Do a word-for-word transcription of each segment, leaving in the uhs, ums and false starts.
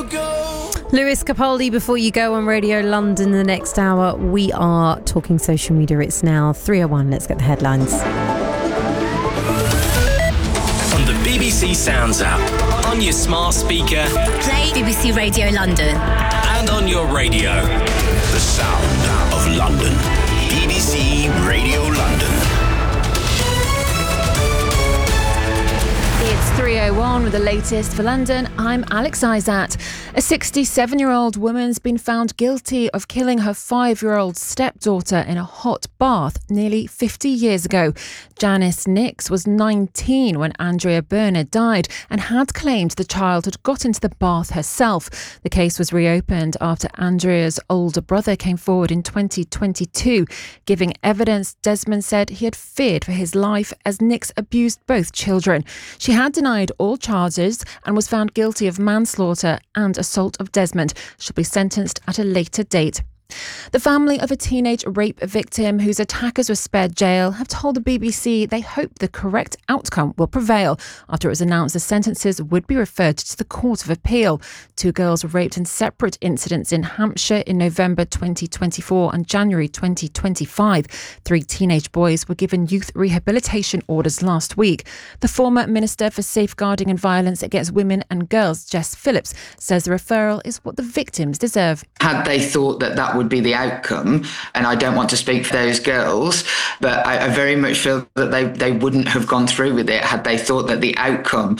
you go. Lewis Capaldi, Before You Go on Radio London. The next hour, we are talking social media. It's now three oh one. Let's get the headlines. On the B B C Sounds app, on your smart speaker, play B B C Radio London, and on your radio. The sound of London. B B C Radio London. It's three oh one with the latest for London. I'm Alex Isat. A sixty-seven-year-old woman's been found guilty of killing her five-year-old stepdaughter in a hot bath nearly fifty years ago. Janice Nix was nineteen when Andrea Bernard died and had claimed the child had got into the bath herself. The case was reopened after Andrea's older brother came forward in twenty twenty-two. Giving evidence, Desmond said he had feared for his life as Nix abused both children. She had denied all charges and was found guilty of manslaughter and assault of Desmond. She'll be sentenced at a later date. The family of a teenage rape victim whose attackers were spared jail have told the B B C they hope the correct outcome will prevail after it was announced the sentences would be referred to the Court of Appeal. Two girls were raped in separate incidents in Hampshire in November twenty twenty-four and January twenty twenty-five. Three teenage boys were given youth rehabilitation orders last week. The former Minister for Safeguarding and Violence Against Women and Girls, Jess Phillips, says the referral is what the victims deserve. Had they thought that that would be the outcome, and I don't want to speak for those girls, but I, I very much feel that they, they wouldn't have gone through with it had they thought that the outcome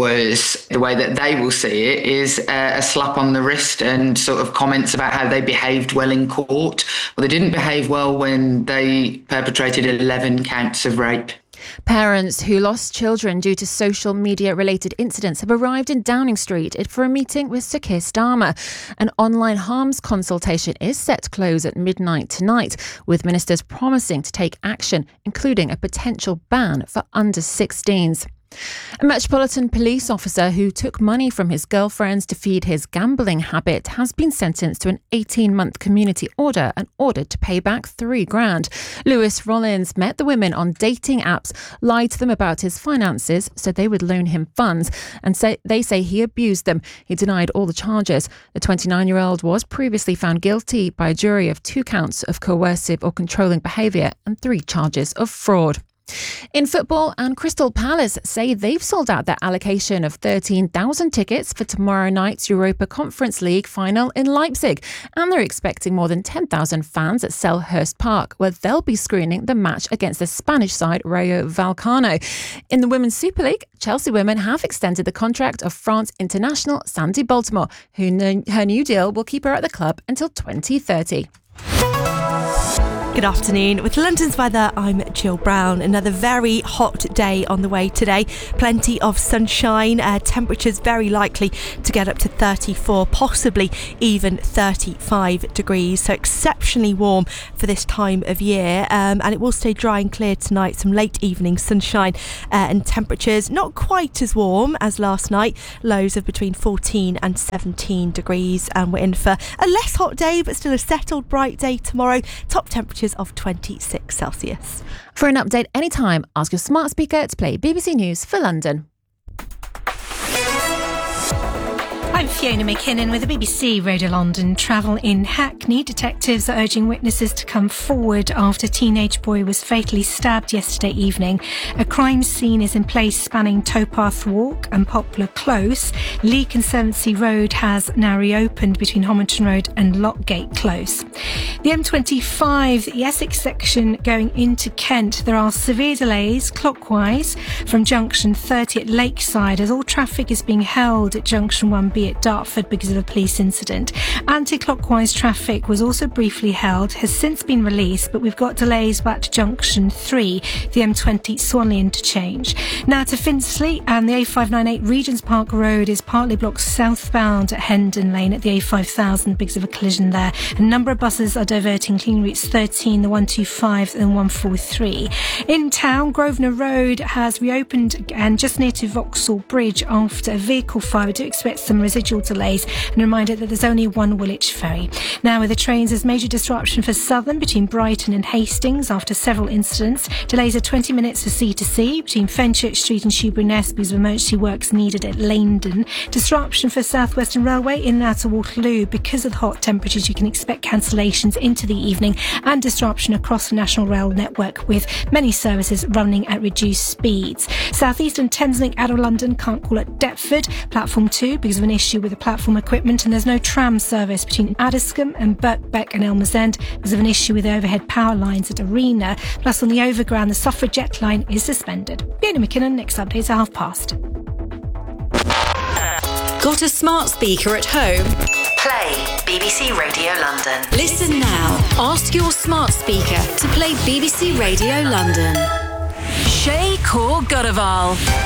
was the way that they will see it is a, a slap on the wrist and sort of comments about how they behaved well in court. Well, they didn't behave well when they perpetrated eleven counts of rape. Parents who lost children due to social media-related incidents have arrived in Downing Street for a meeting with Sir Keir Starmer. An online harms consultation is set to close at midnight tonight, with ministers promising to take action, including a potential ban for under sixteens. A Metropolitan Police officer who took money from his girlfriends to feed his gambling habit has been sentenced to an eighteen-month community order and ordered to pay back three grand. Lewis Rollins met the women on dating apps, lied to them about his finances so they would loan him funds, and say they say he abused them. He denied all the charges. The twenty-nine-year-old was previously found guilty by a jury of two counts of coercive or controlling behaviour and three charges of fraud. In football, and Crystal Palace say they've sold out their allocation of thirteen thousand tickets for tomorrow night's Europa Conference League final in Leipzig, and they're expecting more than ten thousand fans at Selhurst Park, where they'll be screening the match against the Spanish side Rayo Vallecano. In the Women's Super League, Chelsea women have extended the contract of France international Sandy Baltimore, who kn- her new deal will keep her at the club until twenty thirty. Good afternoon. With London's weather, I'm Jill Brown. Another very hot day on the way today. Plenty of sunshine. Uh, temperatures very likely to get up to thirty-four, possibly even thirty-five degrees. So exceptionally warm for this time of year. Um, and it will stay dry and clear tonight. Some late evening sunshine uh, and temperatures not quite as warm as last night. Lows of between fourteen and seventeen degrees. And we're in for a less hot day, but still a settled, bright day tomorrow. Top temperatures of twenty-six Celsius. For an update anytime, ask your smart speaker to play B B C News for London. I'm Fiona McKinnon with the B B C Radio London. Travel in Hackney. Detectives are urging witnesses to come forward after a teenage boy was fatally stabbed yesterday evening. A crime scene is in place spanning Towpath Walk and Poplar Close. Lee Conservancy Road has now reopened between Homerton Road and Lockgate Close. The M twenty-five, the Essex section going into Kent. There are severe delays clockwise from junction thirty at Lakeside as all traffic is being held at junction one B at Dartford because of a police incident. Anti-clockwise traffic was also briefly held, has since been released, but we've got delays back to junction three, the M twenty Swanley interchange. Now to Finchley, and the A five ninety-eight Regent's Park Road is partly blocked southbound at Hendon Lane at the A five thousand because of a collision there. A number of buses are diverting clean routes thirteen, the one twenty-five and one forty-three. In town, Grosvenor Road has reopened and just near to Vauxhall Bridge after a vehicle fire. We do expect some residual delays, and a reminder that there's only one Woolwich ferry. Now with the trains, there's major disruption for Southern between Brighton and Hastings after several incidents. Delays of twenty minutes for C to C between Fenchurch Street and Shoebury-Nesby because of emergency works needed at Laindon. Disruption for South Western Railway in and out of Waterloo. Because of the hot temperatures, you can expect cancellations into the evening, and disruption across the National Rail network with many services running at reduced speeds. South Eastern Thameslink out of London can't call at Deptford, platform two, because of an issue with the platform equipment, and there's no tram service between Addiscombe and Birkbeck and Elmer's End because of an issue with overhead power lines at Arena. Plus on the overground, the Suffragette line is suspended. Fiona McKinnon, next update's at half past. Got a smart speaker at home? Play B B C Radio London. Listen now. Ask your smart speaker to play B B C Radio London. Shay Kaur Godaval.